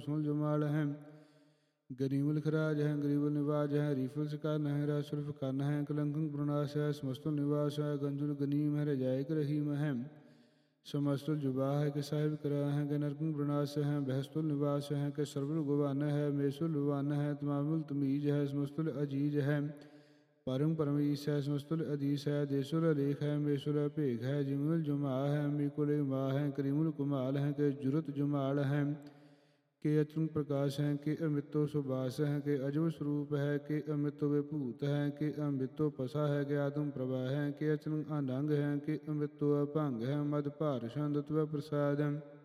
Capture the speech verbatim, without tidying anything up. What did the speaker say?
सुल जुमाल है गरीमुल खराज है गरीबुल निवाज है रीफुल सकान है रासुल्फ कान है कलंकं प्रणास है समस्तुल निवास है गंजुल गनीम है रजायक रहीम है समस्तुल जुबा है कि साहिब करा है कि नरकं प्रणास है बहस्तुल निवास है कि सर्वुल गुवान है मेसुल लुवान है तमामुल तमीज है समस्तुल अजीज है परम परमीस है समस्तुल अदीस है देसुल अलेख है मेसुल भेघ है जिमुल जुमा है मीकुल मा है करीमुल कुमाल है कि जुरत जुमाल है के अचुन प्रकाश हैं कि अमृतो सुबास है कि अजब स्वरूप है कि अमृतो विभूत है कि अमृतो पसा है कि आत्म प्रभा है कि अचन अनंग है कि अमृतो अभंग है मद भार छंद प्रसाद